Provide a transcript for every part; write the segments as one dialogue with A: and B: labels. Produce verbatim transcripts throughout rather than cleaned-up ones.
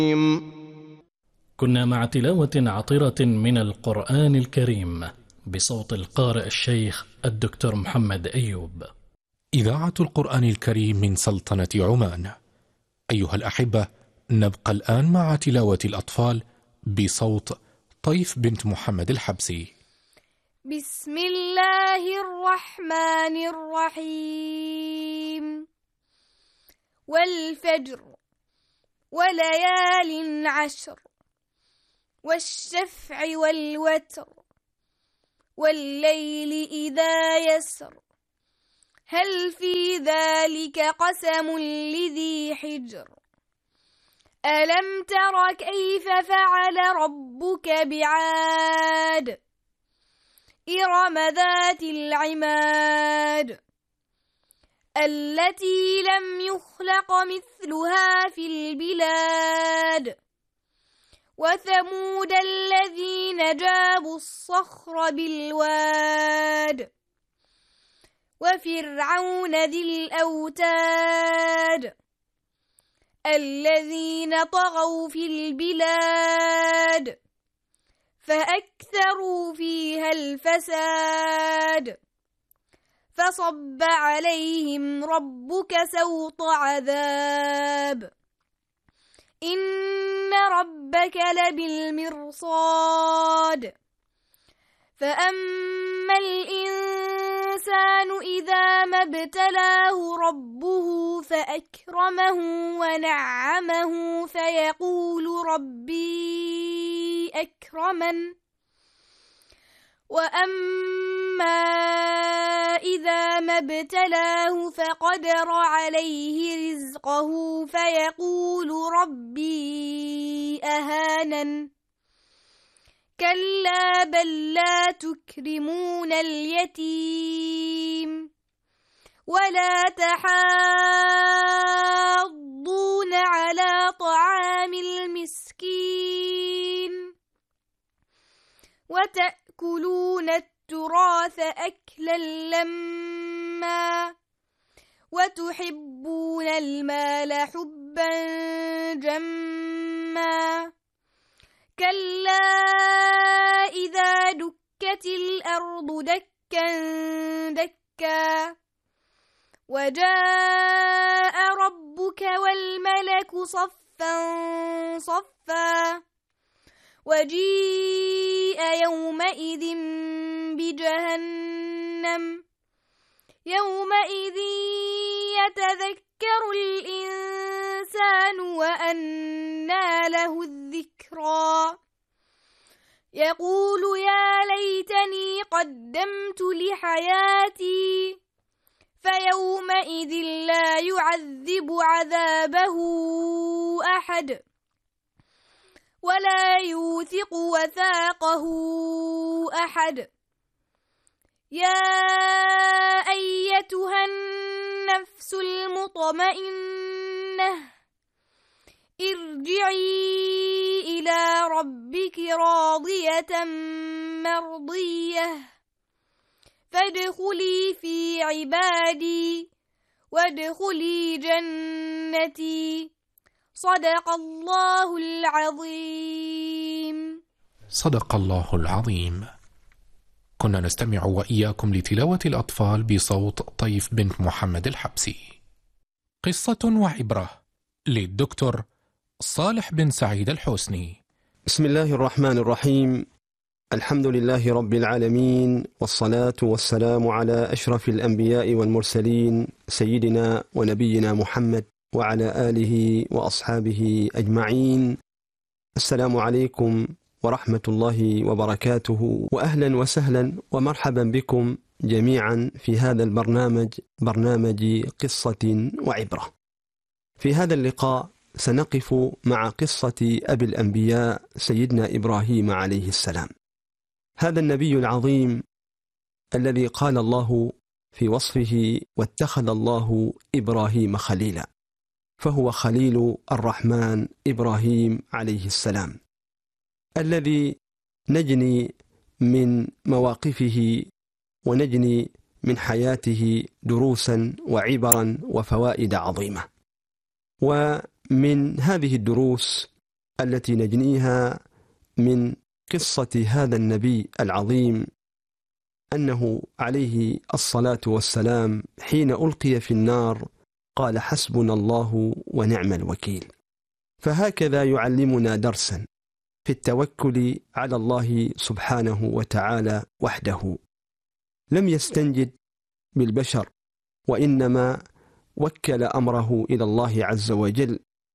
A: كنا مع تلاوة عطرة من القرآن الكريم بصوت القارئ الشيخ الدكتور محمد أيوب.
B: إذاعة القرآن الكريم من سلطنة عمان. أيها الأحبة، نبقى الآن مع تلاوة الأطفال بصوت طيف بنت محمد الحبسي.
C: بسم الله الرحمن الرحيم. والفجر وليال عشر والشفع والوتر والليل إذا يسر هل في ذلك قسم لذي حجر ألم تر كيف فعل ربك بعاد إرم ذات العماد التي لم يخلق مثلها في البلاد وثمود الذين جابوا الصخر بالواد وفرعون ذي الأوتاد الذين طغوا في البلاد فأكثروا فيها الفساد فصب عليهم ربك سوط عذاب إن ربك لبالمرصاد فأما الإنسان إذا ما ابتلاه ربه فأكرمه ونعمه فيقول ربي أكرمن وأما إذا ما ابتلاه فقدر عليه رزقه فيقول ربي أهانن كلا بل لا تكرمون اليتيم ولا تحاضون على طعام المسكين وتأكلون التراث أكلا لما وتحبون المال حبا جما كلا إذا دكت الأرض دكا دكا وجاء ربك والملك صفا صفا وجيء يومئذ بجهنم يومئذ يتذكر الإنسان وأنى له الذكرى يقول يا ليتني قدمت لحياتي فيومئذ لا يعذب عذابه أحد ولا يوثق وثاقه أحد يا أيتها النفس المطمئنة ارجعي إلى ربك راضية مرضية فادخلي في عبادي وادخلي جنتي صدق الله العظيم.
B: صدق الله العظيم. كنا نستمع وإياكم لتلاوة الأطفال بصوت طيف بنت محمد الحبسي. قصة وعبرة للدكتور صالح بن سعيد الحسني.
D: بسم الله الرحمن الرحيم. الحمد لله رب العالمين، والصلاة والسلام على أشرف الأنبياء والمرسلين سيدنا ونبينا محمد وعلى آله وأصحابه أجمعين. السلام عليكم ورحمة الله وبركاته، وأهلا وسهلا ومرحبا بكم جميعا في هذا البرنامج، برنامج قصة وعبرة. في هذا اللقاء سنقف مع قصة أبي الأنبياء سيدنا إبراهيم عليه السلام، هذا النبي العظيم الذي قال الله في وصفه واتخذ الله إبراهيم خليلا، فهو خليل الرحمن إبراهيم عليه السلام، الذي نجني من مواقفه ونجني من حياته دروسا وعبرا وفوائد عظيمة. ومن هذه الدروس التي نجنيها من قصة هذا النبي العظيم أنه عليه الصلاة والسلام حين ألقي في النار قال حسبنا الله ونعم الوكيل. فهكذا يعلمنا درسا في التوكل على الله سبحانه وتعالى وحده. لم يستنجد بالبشر، وإنما وكل أمره إلى الله عز وجل،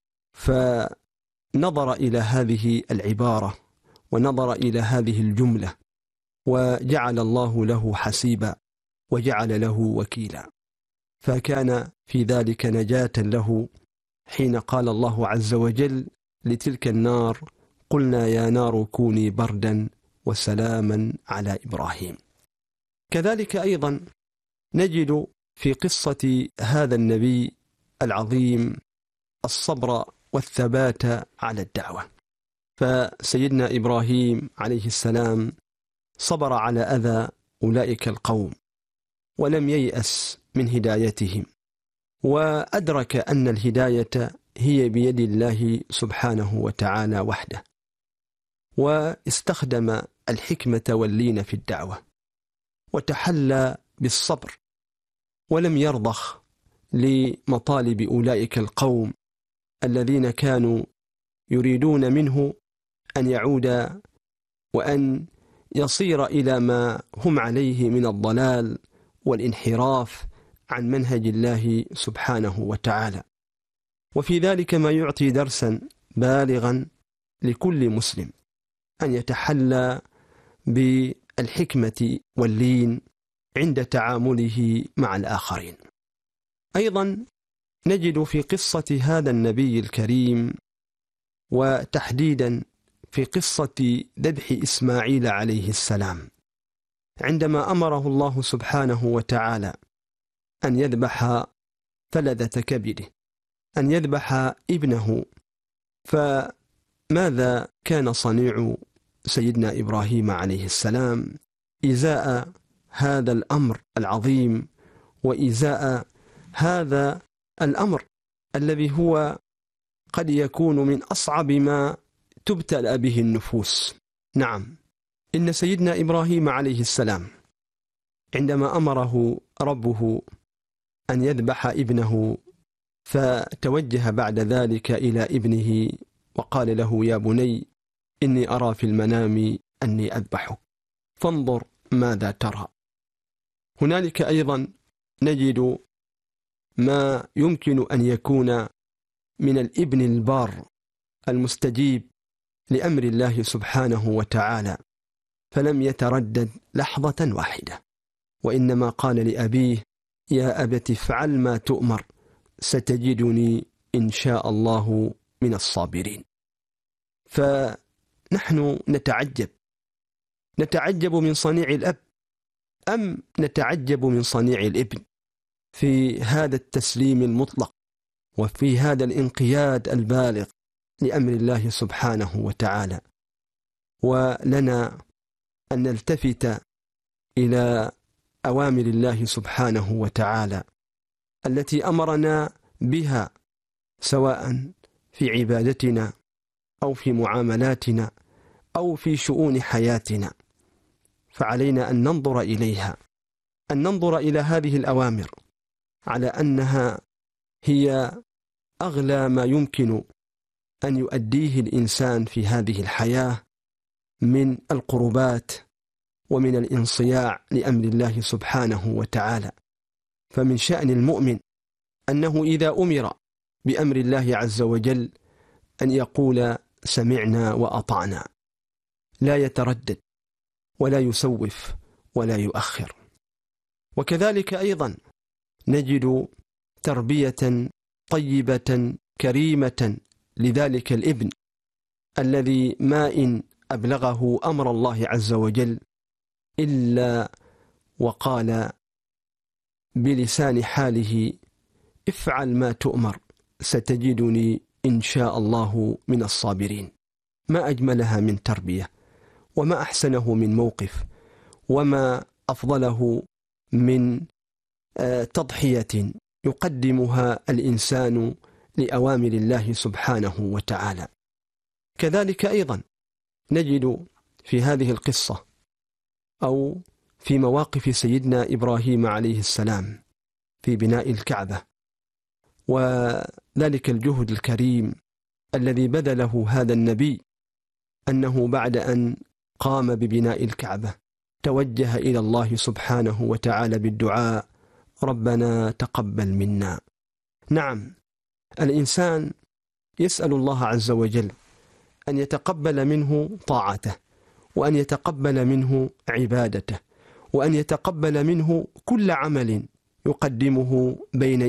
D: فنظر إلى هذه العبارة ونظر إلى هذه الجملة وجعل الله له حسيبا وجعل له وكيلا، فكان في ذلك نجاة له حين قال الله عز وجل لتلك النار قلنا يا نار كوني بردا وسلاما على إبراهيم. كذلك أيضا نجد في قصة هذا النبي العظيم الصبر والثبات على الدعوة. فسيدنا إبراهيم عليه السلام صبر على أذى أولئك القوم ولم ييأس من هدايتهم، وأدرك أن الهداية هي بيد الله سبحانه وتعالى وحده، واستخدم الحكمة واللين في الدعوة، وتحلى بالصبر، ولم يرضخ لمطالب أولئك القوم الذين كانوا يريدون منه أن يعود وأن يصير إلى ما هم عليه من الضلال والانحراف عن منهج الله سبحانه وتعالى. وفي ذلك ما يعطي درسا بالغا لكل مسلم أن يتحلى بالحكمة واللين عند تعامله مع الآخرين. أيضا نجد في قصة هذا النبي الكريم، وتحديدا في قصة ذبح إسماعيل عليه السلام، عندما أمره الله سبحانه وتعالى أن يذبح فلذة كبده، أن يذبح ابنه، فماذا كان صنيع سيدنا إبراهيم عليه السلام إزاء هذا الأمر العظيم، وإزاء هذا الأمر الذي هو قد يكون من أصعب ما تبتلى به النفوس؟ نعم، إن سيدنا إبراهيم عليه السلام عندما أمره ربه أن يذبح ابنه، فتوجه بعد ذلك إلى ابنه وقال له يا بني إني أرى في المنام أني أذبحك فانظر ماذا ترى. هنالك أيضا نجد ما يمكن أن يكون من الابن البار المستجيب لأمر الله سبحانه وتعالى، فلم يتردد لحظة واحدة، وإنما قال لأبيه يا أبت افعل ما تؤمر ستجدني إن شاء الله من الصابرين. فنحن نتعجب نتعجب من صنيع الأب أم نتعجب من صنيع الابن في هذا التسليم المطلق وفي هذا الانقياد البالغ لأمر الله سبحانه وتعالى. ولنا أن نلتفت إلى أوامر الله سبحانه وتعالى التي أمرنا بها، سواء في عبادتنا أو في معاملاتنا أو في شؤون حياتنا، فعلينا أن ننظر إليها، أن ننظر إلى هذه الأوامر على أنها هي أغلى ما يمكن أن يؤديه الإنسان في هذه الحياة من القربات ومن الانصياع لأمر الله سبحانه وتعالى. فمن شأن المؤمن أنه إذا أمر بأمر الله عز وجل أن يقول سمعنا وأطعنا، لا يتردد ولا يسوف ولا يؤخر. وكذلك أيضا نجد تربية طيبة كريمة لذلك الابن الذي ما إن أبلغه أمر الله عز وجل إلا وقال بلسان حاله افعل ما تؤمر ستجدني إن شاء الله من الصابرين. ما أجملها من تربية، وما أحسنه من موقف، وما أفضله من تضحية يقدمها الإنسان لأوامر الله سبحانه وتعالى. وكذلك أيضا نجد في هذه القصة أو في مواقف سيدنا إبراهيم عليه السلام في بناء الكعبة وذلك الجهد الكريم الذي بذله هذا النبي، أنه بعد أن قام ببناء الكعبة توجه إلى الله سبحانه وتعالى بالدعاء: ربنا تقبل منا. نعم، الإنسان يسأل الله عز وجل أن يتقبل منه طاعته، وأن يتقبل منه عبادته، وأن يتقبل منه كل عمل يقدمه بين